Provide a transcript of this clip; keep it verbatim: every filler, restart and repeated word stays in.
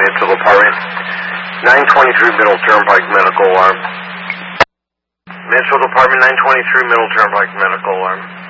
Mitchell Department. nine twenty-three Middle Turnpike Medical Alarm. Mitchell Department, nine twenty-three Middle Turnpike Medical Alarm.